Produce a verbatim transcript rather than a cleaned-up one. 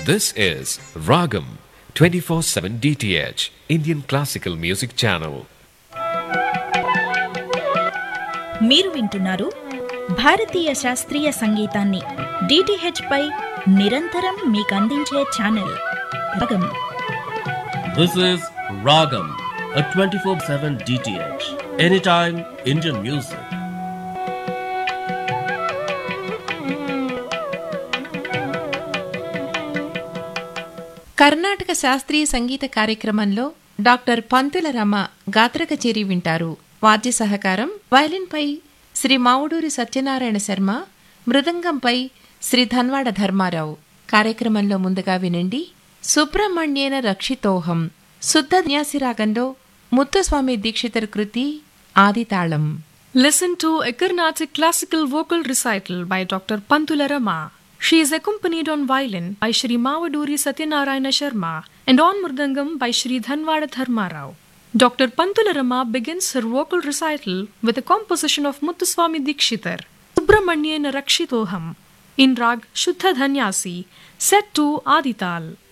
This is Ragam twenty-four seven D T H Indian Classical Music Channel. మీరు వింటున్నారు భారతీయ శాస్త్రీయ సంగీతాన్ని డిటిహెచ్ పై నిరంతరం మీకు అందించే ఛానల్ రాగం. This is Ragam, a twenty-four seven D T H, anytime Indian music. Karnataka శాస్త్రీయ సంగీత కార్యక్రమంలో డాక్టర్ పంతుల రమ గాత్ర కచేరీ వింటారు. వాద్య సహకారం వయలిన్పై శ్రీ మావుడూరి సత్యనారాయణ శర్మ, మృదంగంపై శ్రీ ధన్వాడ ధర్మారావు. కార్యక్రమంలో ముందుగా వినండి సుబ్రహ్మణ్యేన రక్షితోహం, శుద్ధ న్యాసిరాగంలో ముత్తుస్వామి దీక్షితర్ కృతి ఆదితాళం. Listen to a Carnatic classical vocal recital by Doctor Pantula Rama. She is accompanied on violin by Shri Mavaduri Satyanarayana Sharma and on mridangam by Shri Dhanwada Dharmarao. Doctor Pantula Rama begins her vocal recital with a composition of Muthuswami Dikshitar, Subramanyena Rakshitoham, in rag Shuddha Dhanyasi, set to Adital.